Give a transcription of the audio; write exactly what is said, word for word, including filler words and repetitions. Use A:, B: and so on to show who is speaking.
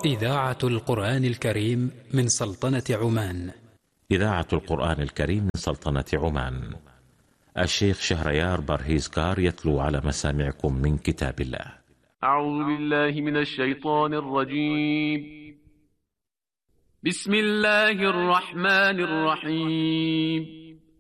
A: إذاعة القرآن الكريم من سلطنة عمان.
B: إذاعة القرآن الكريم من سلطنة عمان. الشيخ شهريار برهيزكار يتلو على مسامعكم من كتاب الله.
C: أعوذ بالله من الشيطان الرجيم. بسم الله الرحمن الرحيم.